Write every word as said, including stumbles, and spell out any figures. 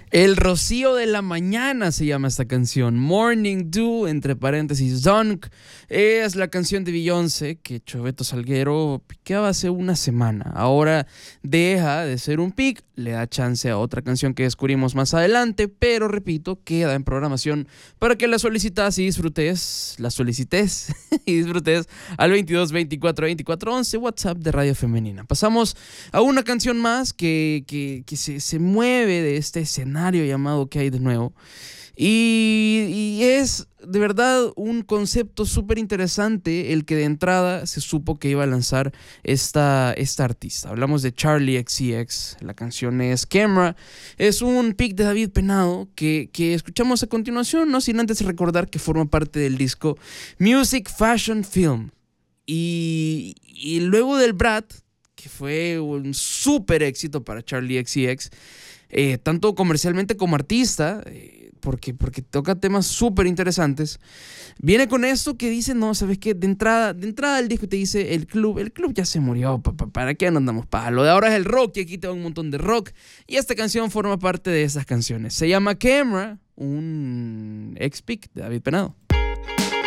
El Rocío de la Mañana se llama esta canción. Morning Dew, entre paréntesis, Dunk. Es la canción de Beyoncé que Choveto Salguero piqueaba hace una semana. Ahora deja de ser un pick, le da chance a otra canción que descubrimos más adelante, pero repito, queda en programación para que la solicitas y disfrutes, la solicites y disfrutes al veintidós veinticuatro veinticuatro once, WhatsApp de Radio Femenina. Pasamos a una canción más que, que, que se, se mueve de este escenario llamado ¿Qué hay de nuevo? Y, y es de verdad un concepto súper interesante el que de entrada se supo que iba a lanzar esta, esta artista. Hablamos de Charli X C X, la canción es Camera, es un pick de David Penado que, que escuchamos a continuación, no sin antes recordar que forma parte del disco Music Fashion Film. Y, y luego del Brat, que fue un súper éxito para Charli X C X, Eh, tanto comercialmente como artista, eh, porque, porque toca temas súper interesantes, viene con esto que dice, no, ¿sabes qué? De entrada, de entrada el disco te dice, el club, el club ya se murió, pa, pa, ¿para qué no andamos para lo de ahora es el rock? Y aquí te va un montón de rock, y esta canción forma parte de esas canciones. Se llama Camera, un ex-pick de David Penado.